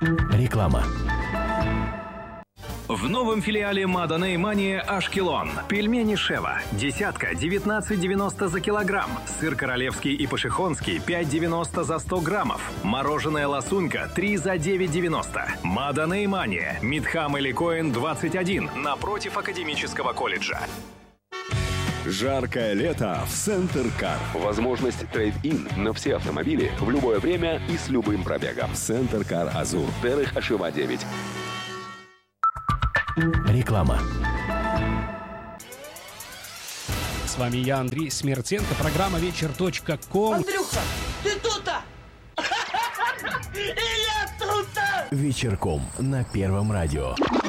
Реклама. В новом филиале Маданей Мания Ашкелон. Пельмени Шева. Десятка 19,90 за килограмм. Сыр королевский и пашихонский 5,90 за 100 граммов. Мороженое ласунька 3 за 9,90. Маданей Мания. Мидхам или Коэн 21. Напротив Академического колледжа. Жаркое лето в Центр Кар. Возможность трейд-ин на все автомобили в любое время и с любым пробегом. Центр Кар Азур. Терех Ашева 9. Реклама. С вами я, Андрей Смертенко. Программа вечер.ком. Андрюха, ты тут-то? И я тут-то! Вечерком на Первом радио.